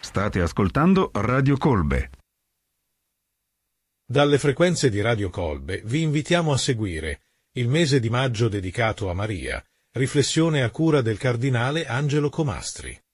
State ascoltando Radio Colbe. Dalle frequenze di Radio Colbe vi invitiamo a seguire il mese di maggio dedicato a Maria, riflessione a cura del cardinale Angelo Comastri.